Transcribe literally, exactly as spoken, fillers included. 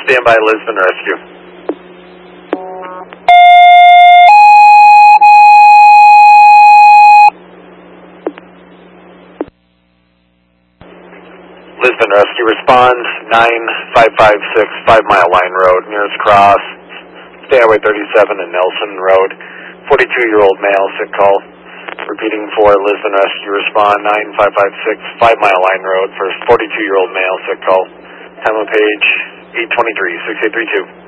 Stand by, Lisbon Rescue. Lisbon Rescue, respond, nine five five six, Five Mile Line Road, nearest cross, State Highway thirty-seven and Nelson Road, forty-two-year-old male, sick call. Repeating for Lisbon Rescue, respond, nine five five six, Five Mile Line Road, for forty-two-year-old male, sick call. Time of page, eight twenty-three, six eight three two.